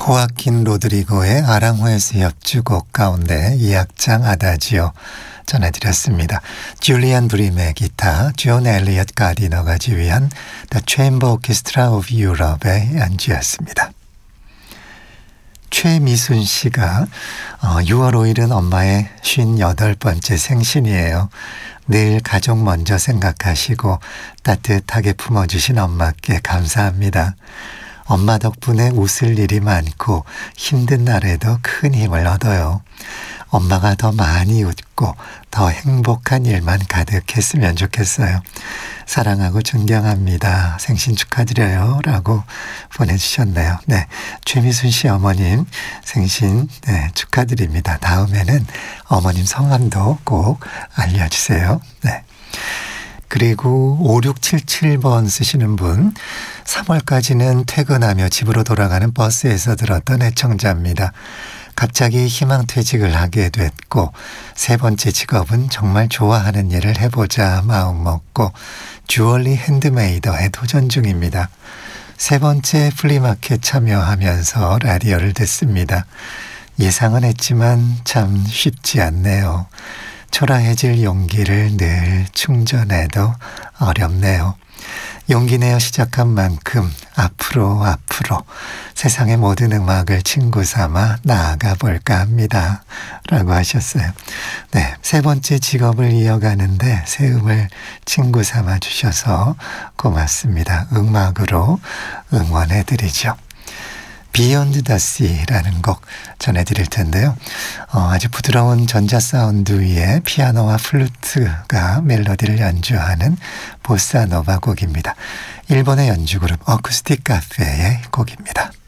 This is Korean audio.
호아킨 로드리고의 아랑호에스 협주곡 가운데 2악장 아다지오 전해드렸습니다. 줄리안 브림의 기타, 존 엘리엇 가디너가 지휘한 The Chamber Orchestra of Europe의 연주였습니다. 최미순 씨가 6월 5일은 엄마의 58번째 생신이에요. 늘 가족 먼저 생각하시고 따뜻하게 품어주신 엄마께 감사합니다. 엄마 덕분에 웃을 일이 많고 힘든 날에도 큰 힘을 얻어요. 엄마가 더 많이 웃고 더 행복한 일만 가득했으면 좋겠어요. 사랑하고 존경합니다. 생신 축하드려요. 라고 보내주셨네요. 네, 최미순 씨 어머님 생신 축하드립니다. 다음에는 어머님 성함도 꼭 알려주세요. 네. 그리고 5677번 쓰시는 분, 3월까지는 퇴근하며 집으로 돌아가는 버스에서 들었던 애청자입니다. 갑자기 희망퇴직을 하게 됐고 세 번째 직업은 정말 좋아하는 일을 해보자 마음먹고 주얼리 핸드메이더에 도전 중입니다. 세 번째 플리마켓 참여하면서 라디오를 듣습니다. 예상은 했지만 참 쉽지 않네요. 초라해질 용기를 늘 충전해도 어렵네요. 용기 내어 시작한 만큼 앞으로 세상의 모든 음악을 친구 삼아 나아가 볼까 합니다. 라고 하셨어요. 네, 세 번째 직업을 이어가는데 새 음을 친구 삼아 주셔서 고맙습니다. 음악으로 응원해드리죠. Beyond the Sea라는 곡 전해드릴 텐데요. 아주 부드러운 전자 사운드 위에 피아노와 플루트가 멜로디를 연주하는 보사노바 곡입니다. 일본의 연주그룹 어쿠스틱 카페의 곡입니다.